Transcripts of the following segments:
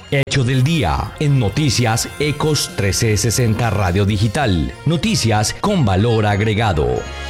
Hecho del día en Noticias Ecos 1360 Radio Digital. Noticias con valor agregado.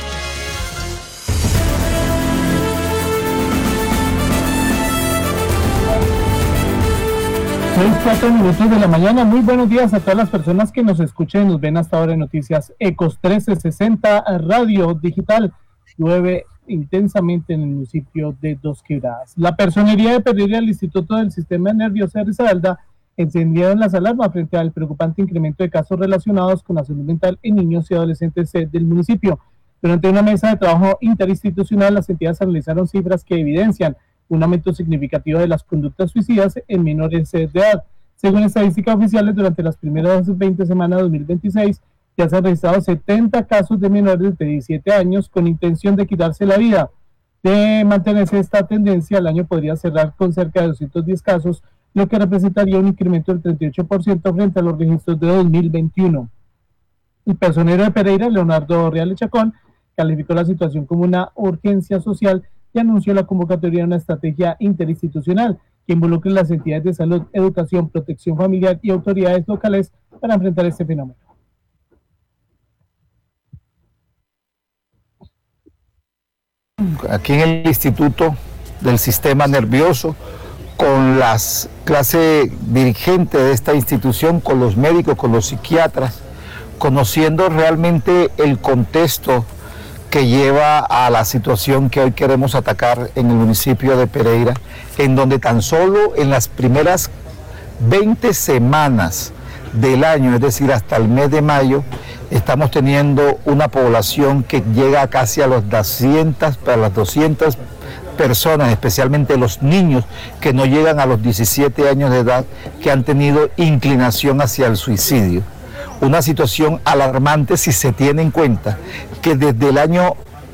6:04 de la mañana. Muy buenos días a todas las personas que nos escuchen y nos ven hasta ahora en Noticias Ecos 1360 Radio Digital. Llueve intensamente en el municipio de Dos Quebradas. La Personería de Pereira del Instituto del Sistema Nervioso de Risaralda encendieron las alarmas frente al preocupante incremento de casos relacionados con la salud mental en niños y adolescentes del municipio. Durante una mesa de trabajo interinstitucional, las entidades analizaron cifras que evidencian un aumento significativo de las conductas suicidas en menores de edad. Según estadísticas oficiales, durante las primeras 20 semanas de 2026, ya se han registrado 70 casos de menores de 17 años con intención de quitarse la vida. De mantenerse esta tendencia, el año podría cerrar con cerca de 210 casos, lo que representaría un incremento del 38% frente a los registros de 2021. El personero de Pereira, Leonardo Reales Chacón, calificó la situación como una urgencia social y anunció la convocatoria de una estrategia interinstitucional que involucre las entidades de salud, educación, protección familiar y autoridades locales para enfrentar este fenómeno. Aquí en el Instituto del Sistema Nervioso, con las clases dirigentes de esta institución, con los médicos, con los psiquiatras, conociendo realmente el contexto que lleva a la situación que hoy queremos atacar en el municipio de Pereira, en donde tan solo en las primeras 20 semanas del año, es decir, hasta el mes de mayo, estamos teniendo una población que llega casi a las 200 personas, especialmente los niños que no llegan a los 17 años de edad, que han tenido inclinación hacia el suicidio. Una situación alarmante si se tiene en cuenta que desde el año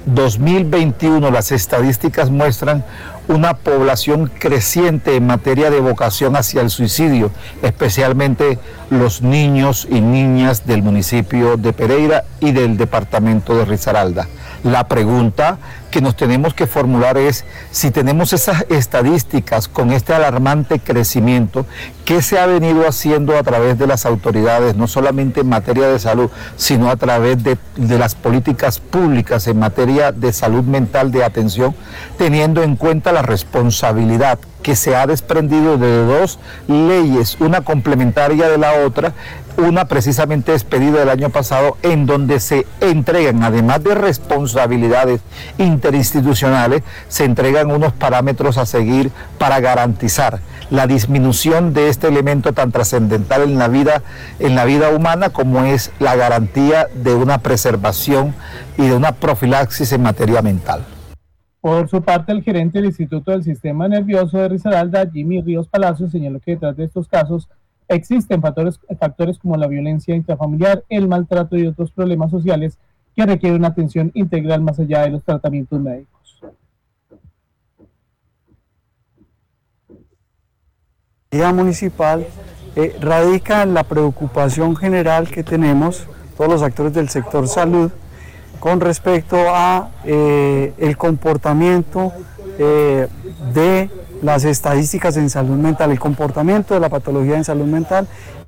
2021 las estadísticas muestran una población creciente en materia de vocación hacia el suicidio, especialmente los niños y niñas del municipio de Pereira y del departamento de Risaralda. La pregunta que nos tenemos que formular es, si tenemos esas estadísticas con este alarmante crecimiento, ¿qué se ha venido haciendo a través de las autoridades, no solamente en materia de salud, sino a través de las políticas públicas en materia de salud mental, de atención, teniendo en cuenta la responsabilidad que se ha desprendido de dos leyes, una complementaria de la otra, una precisamente expedida el año pasado, en donde se entregan, además de responsabilidades interinstitucionales, se entregan unos parámetros a seguir para garantizar la disminución de este elemento tan trascendental en la vida humana, como es la garantía de una preservación y de una profilaxis en materia mental. Por su parte, el gerente del Instituto del Sistema Nervioso de Risaralda, Jimmy Ríos Palacios, señaló que detrás de estos casos existen factores como la violencia intrafamiliar, el maltrato y otros problemas sociales que requieren una atención integral más allá de los tratamientos médicos. La Liga Municipal radica en la preocupación general que tenemos todos los actores del sector salud con respecto a el comportamiento de las estadísticas en salud mental, el comportamiento de la patología en salud mental